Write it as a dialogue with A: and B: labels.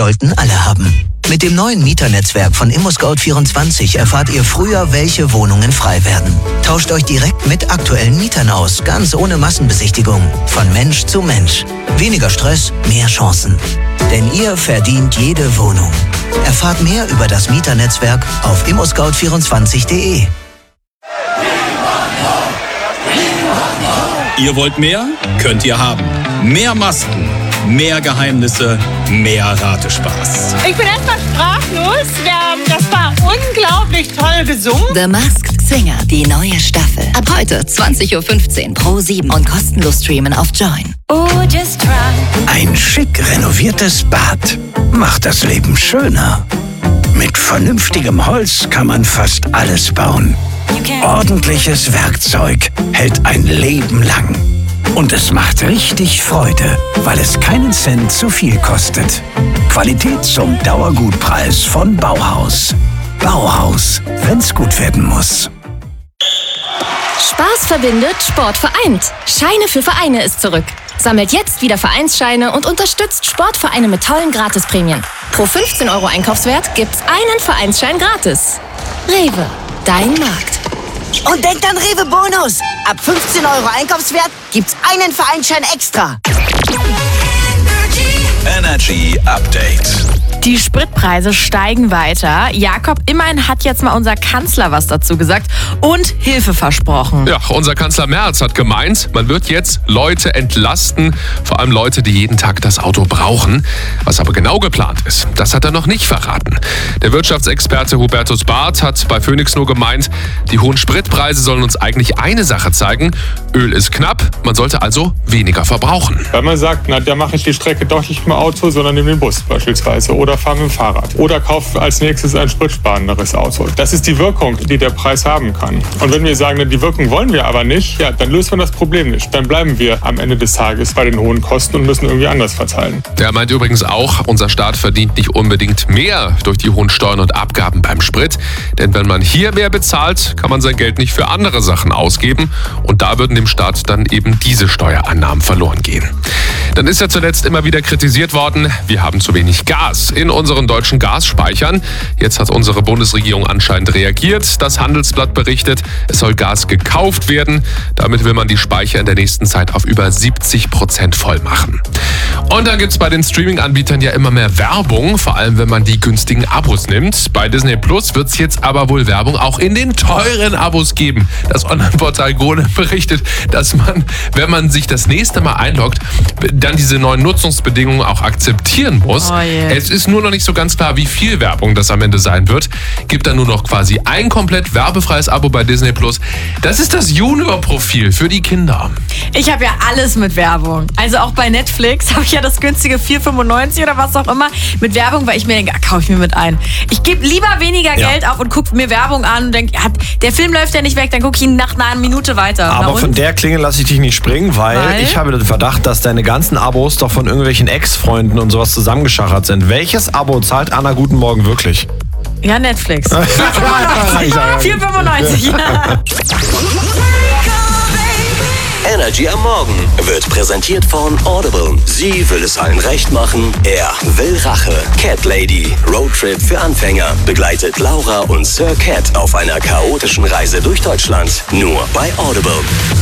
A: sollten alle haben. Mit dem neuen Mieternetzwerk von ImmoScout24 erfahrt ihr früher, welche Wohnungen frei werden. Tauscht euch direkt mit aktuellen Mietern aus, ganz ohne Massenbesichtigung. Von Mensch zu Mensch. Weniger Stress, mehr Chancen. Denn ihr verdient jede Wohnung. Erfahrt mehr über das Mieternetzwerk auf immoscout24.de.
B: Ihr wollt mehr? Könnt ihr haben. Mehr Masken, mehr Geheimnisse, mehr Ratespaß.
C: Ich bin erstmal sprachlos. Das war unglaublich toll gesungen.
D: The Masked Singer, die neue Staffel. Ab heute 20.15 Uhr Pro7 und kostenlos streamen auf Join.
C: Oh, just try.
E: Ein schick renoviertes Bad macht das Leben schöner. Mit vernünftigem Holz kann man fast alles bauen. Ordentliches Werkzeug hält ein Leben lang. Und es macht richtig Freude, weil es keinen Cent zu viel kostet. Qualität zum Dauergutpreis von Bauhaus. Bauhaus, wenn's gut werden muss.
F: Spaß verbindet, Sport vereint. Scheine für Vereine ist zurück. Sammelt jetzt wieder Vereinsscheine und unterstützt Sportvereine mit tollen Gratisprämien. Pro 15 € Einkaufswert gibt's einen Vereinsschein gratis. Rewe, dein Markt.
G: Und denkt an Rewe Bonus. Ab 15 € Einkaufswert gibt's einen Vereinsschein extra.
E: Energy Update.
H: Die Spritpreise steigen weiter. Jakob, immerhin hat jetzt mal unser Kanzler was dazu gesagt und Hilfe versprochen.
I: Ja, unser Kanzler Merz hat gemeint, man wird jetzt Leute entlasten, vor allem Leute, die jeden Tag das Auto brauchen. Was aber genau geplant ist, das hat er noch nicht verraten. Der Wirtschaftsexperte Hubertus Barth hat bei Phoenix nur gemeint, die hohen Spritpreise sollen uns eigentlich eine Sache zeigen: Öl ist knapp, man sollte also weniger verbrauchen.
J: Wenn man sagt, na, da mache ich die Strecke doch nicht mit dem Auto, sondern nehme den Bus beispielsweise oder fahre mit dem Fahrrad oder kaufe als nächstes ein spritsparenderes Auto. Das ist die Wirkung, die der Preis haben kann. Und wenn wir sagen, die Wirkung wollen wir aber nicht, ja, dann lösen wir das Problem nicht. Dann bleiben wir am Ende des Tages bei den hohen Kosten und müssen irgendwie anders verteilen.
I: Der meint übrigens auch, unser Staat verdient nicht unbedingt mehr durch die hohen Steuern und Abgaben beim Sprit. Denn wenn man hier mehr bezahlt, kann man sein Geld nicht für andere Sachen ausgeben. Und da würden dem Staat dann eben diese Steuerannahmen verloren gehen. Dann ist ja zuletzt immer wieder kritisiert worden, wir haben zu wenig Gas in unseren deutschen Gasspeichern. Jetzt hat unsere Bundesregierung anscheinend reagiert. Das Handelsblatt berichtet, es soll Gas gekauft werden. Damit will man die Speicher in der nächsten Zeit auf über 70% voll machen. Und dann gibt es bei den Streaming-Anbietern ja immer mehr Werbung, vor allem wenn man die günstigen Abos nimmt. Bei Disney Plus wird es jetzt aber wohl Werbung auch in den teuren Abos geben. Das Online-Portal Gone berichtet, dass man, wenn man sich das nächste Mal einloggt, dann diese neuen Nutzungsbedingungen auch akzeptieren muss. Es ist nur noch nicht so ganz klar, wie viel Werbung das am Ende sein wird. Gibt dann nur noch quasi ein komplett werbefreies Abo bei Disney Plus. Das ist das Junior-Profil für die Kinder.
H: Ich habe ja alles mit Werbung. Also auch bei Netflix habe ich ja das günstige 4,95 oder was auch immer mit Werbung, weil ich mir denke, kaufe ich mir mit ein. Ich gebe lieber weniger Geld auf und gucke mir Werbung an und denke, der Film läuft ja nicht weg, dann gucke ich ihn nach einer Minute weiter.
K: Aber von der Klinge lasse ich dich nicht springen, weil ich habe den Verdacht, dass deine ganzen Abos doch von irgendwelchen Ex-Freunden und sowas zusammengeschachert sind. Welches Abo zahlt Anna Guten Morgen wirklich?
H: Ja, Netflix. 4,95.
L: Energy am Morgen wird präsentiert von Audible. Sie will es allen recht machen, er will Rache. Cat Lady, Roadtrip für Anfänger, begleitet Laura und Sir Cat auf einer chaotischen Reise durch Deutschland. Nur bei Audible.